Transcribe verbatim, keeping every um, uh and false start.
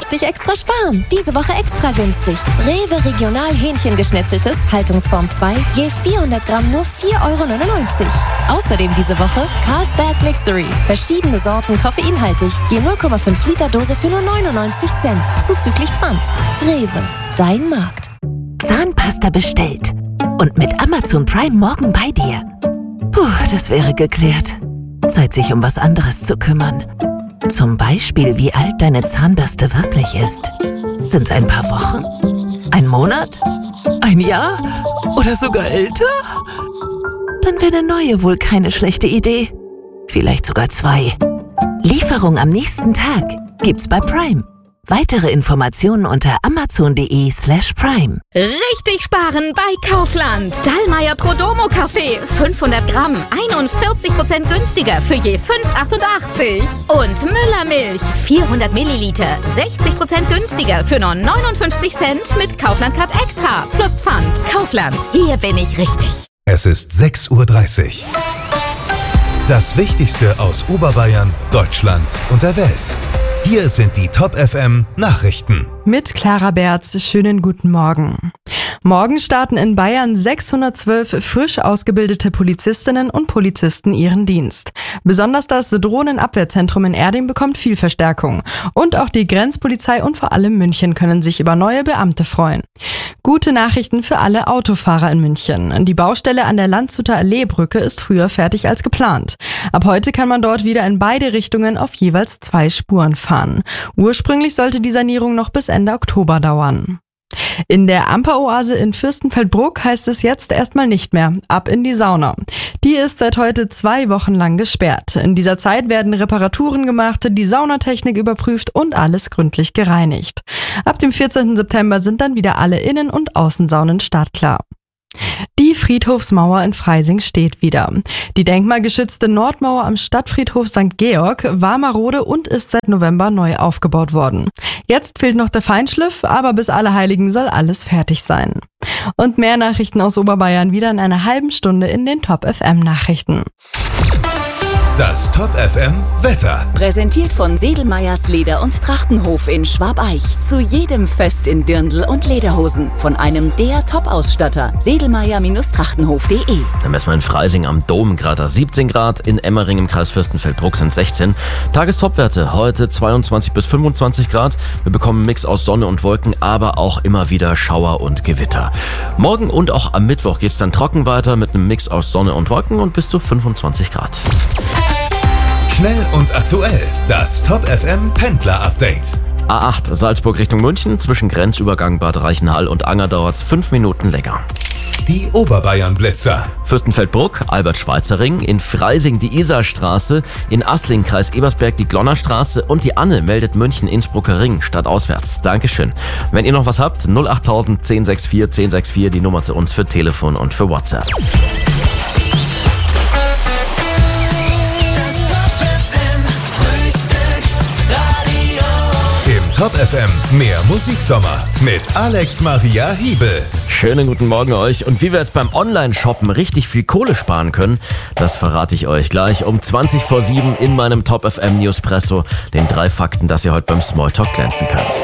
richtig extra sparen. Diese Woche extra günstig. Rewe Regional Hähnchengeschnetzeltes, Haltungsform zwei, je vierhundert Gramm nur vier Euro neunundneunzig. Außerdem diese Woche Carlsberg Mixery. Verschiedene Sorten koffeinhaltig, je null Komma fünf Liter Dose für nur neunundneunzig Cent. Zuzüglich Pfand. Rewe, dein Markt. Zahnpasta bestellt. Und mit Amazon Prime morgen bei dir. Puh, das wäre geklärt. Zeit, sich um was anderes zu kümmern. Zum Beispiel, wie alt deine Zahnbürste wirklich ist. Sind's ein paar Wochen? Ein Monat? Ein Jahr? Oder sogar älter? Dann wäre eine neue wohl keine schlechte Idee. Vielleicht sogar zwei. Lieferung am nächsten Tag gibt's bei Prime. Weitere Informationen unter amazon.de slash prime. Richtig sparen bei Kaufland. Dallmayr Prodomo Kaffee. fünfhundert Gramm. einundvierzig Prozent günstiger für je fünf Euro achtundachtzig. Und Müller Milch. vierhundert Milliliter. sechzig Prozent günstiger für nur neunundfünfzig Cent mit Kaufland Card Extra. Plus Pfand. Kaufland. Hier bin ich richtig. Es ist sechs Uhr dreißig. Das Wichtigste aus Oberbayern, Deutschland und der Welt. Hier sind die Top F M Nachrichten. Mit Clara Berz, schönen guten Morgen. Morgen starten in Bayern sechshundertzwölf frisch ausgebildete Polizistinnen und Polizisten ihren Dienst. Besonders das Drohnenabwehrzentrum in Erding bekommt viel Verstärkung. Und auch die Grenzpolizei und vor allem München können sich über neue Beamte freuen. Gute Nachrichten für alle Autofahrer in München. Die Baustelle an der Landshuter Alleebrücke ist früher fertig als geplant. Ab heute kann man dort wieder in beide Richtungen auf jeweils zwei Spuren fahren. Ursprünglich sollte die Sanierung noch bis Ende Oktober dauern. In der Amperoase in Fürstenfeldbruck heißt es jetzt erstmal nicht mehr. Ab in die Sauna. Die ist seit heute zwei Wochen lang gesperrt. In dieser Zeit werden Reparaturen gemacht, die Saunatechnik überprüft und alles gründlich gereinigt. Ab dem vierzehnten September sind dann wieder alle Innen- und Außensaunen startklar. Die Friedhofsmauer in Freising steht wieder. Die denkmalgeschützte Nordmauer am Stadtfriedhof Sankt Georg war marode und ist seit November neu aufgebaut worden. Jetzt fehlt noch der Feinschliff, aber bis Allerheiligen soll alles fertig sein. Und mehr Nachrichten aus Oberbayern wieder in einer halben Stunde in den Top F M Nachrichten. Das Top F M Wetter. Präsentiert von Sedelmeyers Leder- und Trachtenhof in Schwabeich. Zu jedem Fest in Dirndl und Lederhosen. Von einem der Top-Ausstatter. Sedelmeier Trachtenhof punkt de. Dann messen wir in Freising am Dom gerade siebzehn Grad, in Emmering im Kreis Fürstenfeldbruck sind sechzehn. Tagestopwerte heute zweiundzwanzig bis fünfundzwanzig Grad. Wir bekommen einen Mix aus Sonne und Wolken, aber auch immer wieder Schauer und Gewitter. Morgen und auch am Mittwoch geht es dann trocken weiter mit einem Mix aus Sonne und Wolken und bis zu fünfundzwanzig Grad. Schnell und aktuell. Das Top F M Pendler Update. A acht Salzburg Richtung München. Zwischen Grenzübergang Bad Reichenhall und Anger dauert es fünf Minuten länger. Die Oberbayern-Blitzer. Fürstenfeldbruck, Albert-Schweitzer-Ring, in Freising die Isarstraße, in Assling, Kreis Ebersberg die Glonnerstraße und die Anne meldet München Innsbrucker Ring stadtauswärts. Dankeschön. Wenn ihr noch was habt, null acht null null eins sechs vier eins zehn sechs vier, die Nummer zu uns für Telefon und für WhatsApp. Top F M, mehr Musiksommer mit Alex Maria Hiebel. Schönen guten Morgen euch. Und wie wir jetzt beim Online-Shoppen richtig viel Kohle sparen können, das verrate ich euch gleich um zwanzig vor sieben in meinem Top F M Newspresso. Den drei Fakten, dass ihr heute beim Smalltalk glänzen könnt.